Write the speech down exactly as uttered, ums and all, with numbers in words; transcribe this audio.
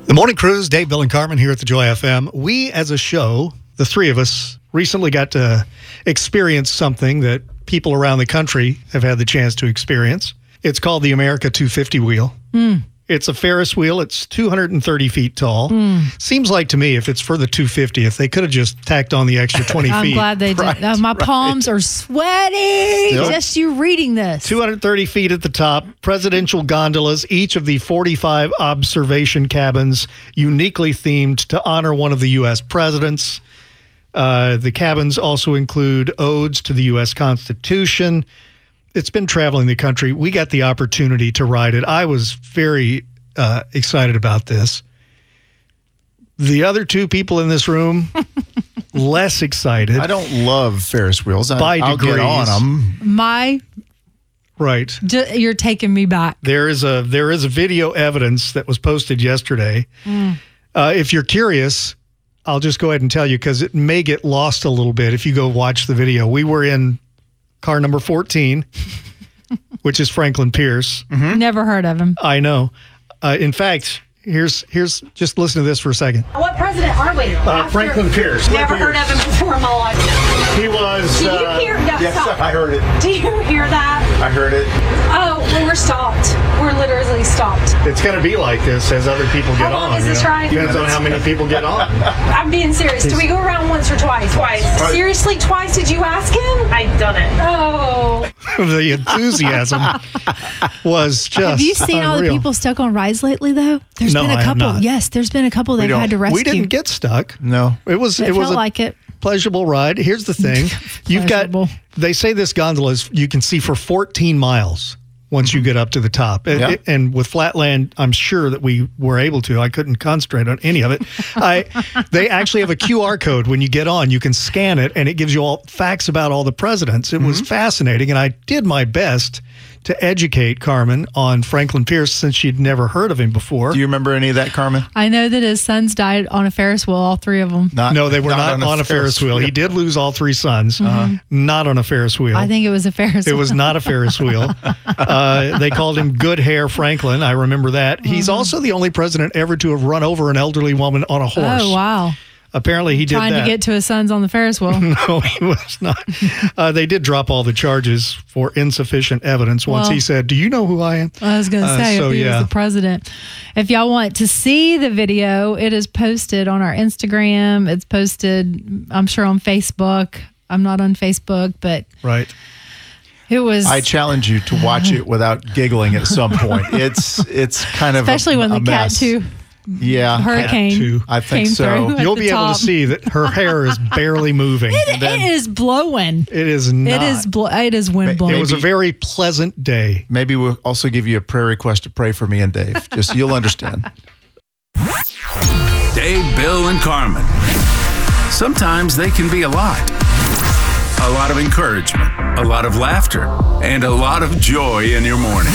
The Morning Cruise, Dave, Bill, and Carmen here at the Joy F M. We, as a show, the three of us, recently got to experience something that people around the country have had the chance to experience. It's called the America two fifty wheel. Mm. It's a Ferris wheel. It's two hundred thirty feet tall. Mm. Seems like to me, if it's for the two fiftieth, they could have just tacked on the extra twenty I'm feet. I'm glad they right, did. Uh, my right. palms are sweating Still, just you reading this. two hundred thirty feet at the top, presidential gondolas, each of the forty-five observation cabins uniquely themed to honor one of the U S presidents. Uh, the cabins also include odes to the U S Constitution. It's been traveling the country. We got the opportunity to ride it. I was very uh, excited about this. The other two people in this room, less excited. I don't love Ferris wheels. I, By I'll degrees. get on them. My, right. J- you're taking me back. There is a there is a video evidence that was posted yesterday. Mm. Uh, if you're curious, I'll just go ahead and tell you because it may get lost a little bit if you go watch the video. We were in car number fourteen, which is Franklin Pierce. Mm-hmm. Never heard of him. I know. Uh, in fact, here's here's just listen to this for a second. What president are we? Uh, Franklin Pierce. Never heard of him before in my life. He was. Do you uh, hear that? Yes, Stop. I heard it. Do you hear that? I heard it. Oh, well, we're stopped. We're literally stopped. It's going to be like this as other people get How long on. is you this know? ride? Depends on how many people get on. I'm being serious. Do we go around once or twice? Twice. Right. Seriously, twice? Did you ask him? I've done it. Oh. The enthusiasm was just Have you seen unreal. all the people stuck on rides lately, though? There's No, been a I have couple. not. Yes, there's been a couple they've don't. had to rescue. We didn't get stuck. No. It was It it, was felt a like it. pleasurable ride. Here's the thing. You've got Pleasurable. they say this gondola is you can see for fourteen miles once you get up to the top. And, Yeah. and with Flatland, I'm sure that we were able to. I couldn't concentrate on any of it. I they actually have a Q R code when you get on. You can scan it and it gives you all facts about all the presidents. It was fascinating and I did my best to educate Carmen on Franklin Pierce since she'd never heard of him before. Do you remember any of that, Carmen? I know that his sons died on a Ferris wheel, all three of them. Not, No, they were not, on, a Ferris wheel. He did lose all three sons. Uh-huh. Not on a Ferris wheel. I think it was a Ferris It wheel. was not a Ferris wheel. Uh, they called him Good Hair Franklin. I remember that. He's also the only president ever to have run over an elderly woman on a horse. Oh, wow. Apparently he did Trying that. to get to his sons on the Ferris wheel. No, he was not. Uh, they did drop all the charges for insufficient evidence once Well, he said, do you know who I am? I was going to Uh, say, so, if he yeah. was the president. If y'all want to see the video, it is posted on our Instagram. It's posted, I'm sure, on Facebook. I'm not on Facebook, but Right. it was... I challenge you to watch it without giggling at some point. It's it's kind of especially a, when a the Cat mess. two Yeah. hurricane two. I think came so. through at You'll the be able top. to see that her hair is barely moving. It, it is blowing. It is not. It is blo- it is wind blowing. It was a Maybe- very pleasant day. Maybe we'll also give you a prayer request to pray for me and Dave. Just you'll understand. Dave, Bill, and Carmen. Sometimes they can be a lot. A lot of encouragement, a lot of laughter, and a lot of joy in your morning.